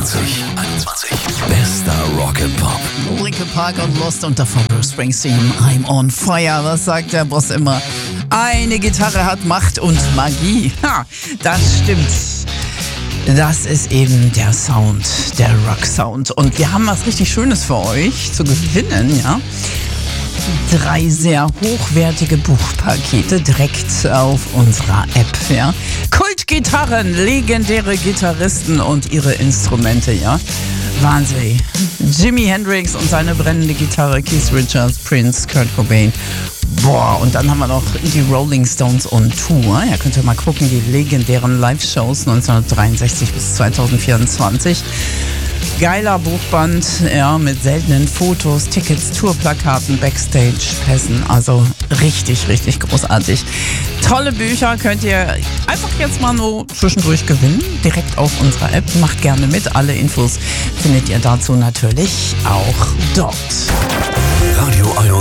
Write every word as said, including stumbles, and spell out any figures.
einundzwanzig. einundzwanzig. Bester Rock'n'Pop. Linkin Park und Lost und davon Bruce Springsteen. I'm on fire. Was sagt der Boss immer? Eine Gitarre hat Macht und Magie. Ha, das stimmt. Das ist eben der Sound, der Rock-Sound. Und wir haben was richtig Schönes für euch zu gewinnen, ja. Drei sehr hochwertige Buchpakete direkt auf unserer App, ja. Kultgitarren, legendäre Gitarristen und ihre Instrumente, ja. Wahnsinn. Jimi Hendrix und seine brennende Gitarre, Keith Richards, Prince, Kurt Cobain. Boah, und dann haben wir noch die Rolling Stones on Tour. Ja, könnt ihr mal gucken, die legendären Live-Shows neunzehnhundertdreiundsechzig bis zweitausendvierundzwanzig. Geiler Buchband, ja, mit seltenen Fotos, Tickets, Tourplakaten, Backstage-Pässen. Also richtig, richtig großartig. Tolle Bücher könnt ihr einfach jetzt mal nur zwischendurch gewinnen. Direkt auf unserer App. Macht gerne mit. Alle Infos findet ihr dazu natürlich auch dort. Radio einundzwanzig.